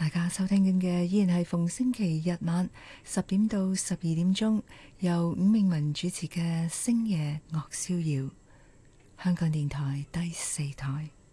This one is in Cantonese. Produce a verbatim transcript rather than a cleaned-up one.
大家收聽緊嘅依然係逢星期日晚十點到十二點鐘，由伍明文主持嘅星夜樂逍遙，香港電台第四台。